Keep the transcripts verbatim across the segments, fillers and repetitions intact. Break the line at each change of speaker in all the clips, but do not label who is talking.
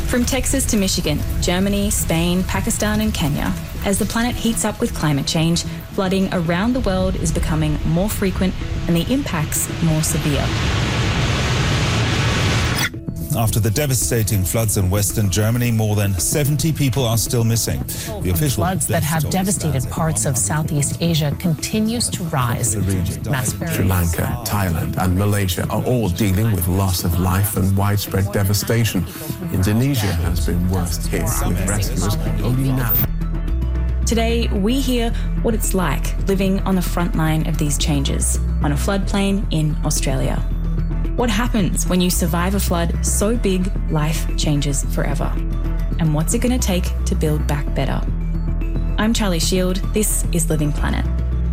From Texas to Michigan, Germany, Spain, Pakistan and Kenya, as the planet heats up with climate change, flooding around the world is becoming more frequent and the impacts more severe.
After the devastating floods in western Germany, more than seventy people are still missing. The official
floods that have devastated parts of Southeast Asia continues to rise.
Sri Lanka, Thailand and Malaysia are all dealing with loss of life and widespread devastation. Indonesia has been worst hit, with rescuers only now.
Today, we hear what it's like living on the front line of these changes on a floodplain in Australia. What happens when you survive a flood so big, life changes forever? And what's it going to take to build back better? I'm Charlie Shield. This is Living Planet.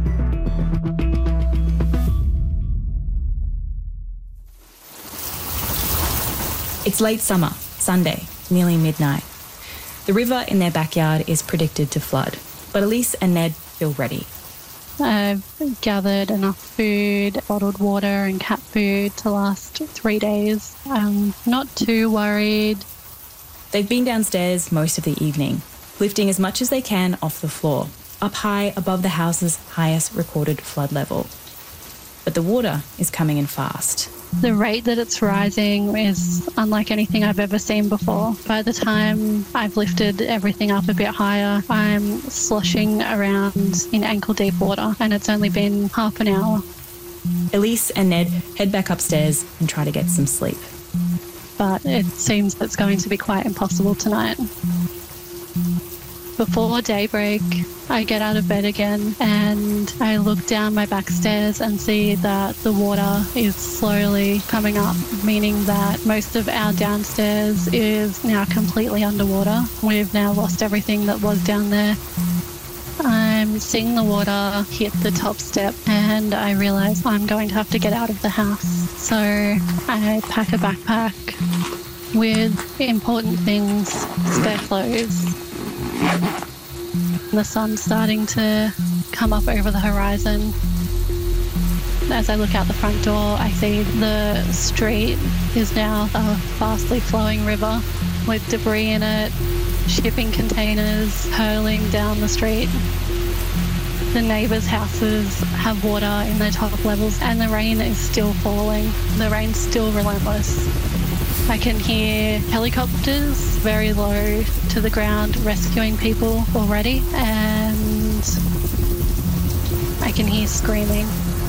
It's late summer, Sunday, nearly midnight. The river in their backyard is predicted to flood, but Elise and Ned feel ready.
I've gathered enough food, bottled water and cat food to last three days. I'm not too worried.
They've been downstairs most of the evening, lifting as much as they can off the floor, up high above the house's highest recorded flood level. But the water is coming in fast.
The rate that it's rising is unlike anything I've ever seen before. By the time I've lifted everything up a bit higher, I'm sloshing around in ankle-deep water, and it's only been half an hour.
Elise and Ned head back upstairs and try to get some sleep.
But it seems it's going to be quite impossible tonight. Before daybreak, I get out of bed again and I look down my back stairs and see that the water is slowly coming up, meaning that most of our downstairs is now completely underwater. We've now lost everything that was down there. I'm seeing the water hit the top step and I realise I'm going to have to get out of the house. So I pack a backpack with important things, spare clothes. The sun's starting to come up over the horizon. As I look out the front door, I see the street is now a fastly flowing river with debris in it, shipping containers hurling down the street. The neighbours' houses have water in their top levels and the rain is still falling. The rain's still relentless. I can hear helicopters very low to the ground rescuing people already, and I can hear screaming.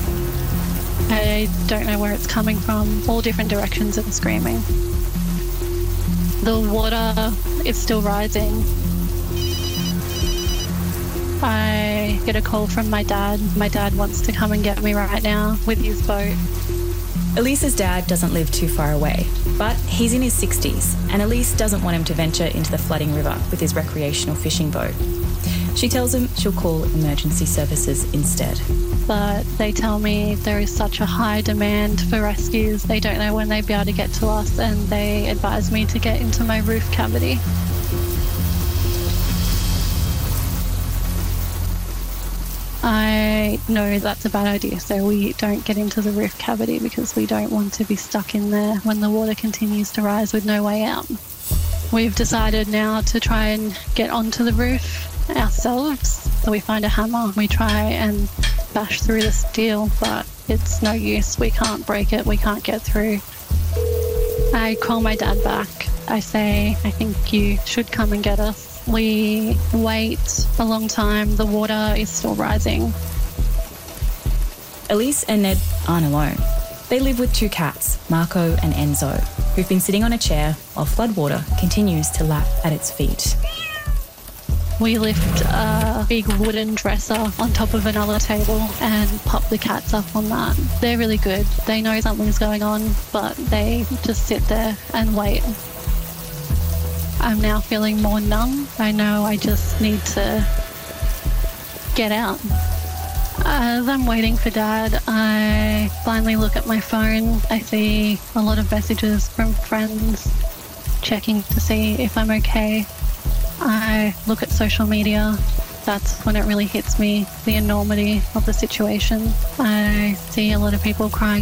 I don't know where it's coming from, all different directions of the screaming. The water is still rising. I get a call from my dad. My dad wants to come and get me right now with his boat.
Elise's dad doesn't live too far away, but he's in his sixties and Elise doesn't want him to venture into the flooding river with his recreational fishing boat. She tells him she'll call emergency services instead.
But they tell me there is such a high demand for rescues, they don't know when they'll be able to get to us, and they advise me to get into my roof cavity. I know that's a bad idea, so we don't get into the roof cavity because we don't want to be stuck in there when the water continues to rise with no way out. We've decided now to try and get onto the roof ourselves. So we find a hammer, we try and bash through the steel, but it's no use. We can't break it, we can't get through. I call my dad back. I say, I think you should come and get us. We wait a long time. The water is still rising.
Elise and Ned aren't alone. They live with two cats, Marco and Enzo, who've been sitting on a chair while floodwater continues to lap at its feet.
We lift a big wooden dresser on top of another table and pop the cats up on that. They're really good. They know something's going on, but they just sit there and wait. I'm now feeling more numb. I know I just need to get out. As I'm waiting for Dad, I finally look at my phone. I see a lot of messages from friends checking to see if I'm okay. I look at social media. That's when it really hits me, the enormity of the situation. I see a lot of people crying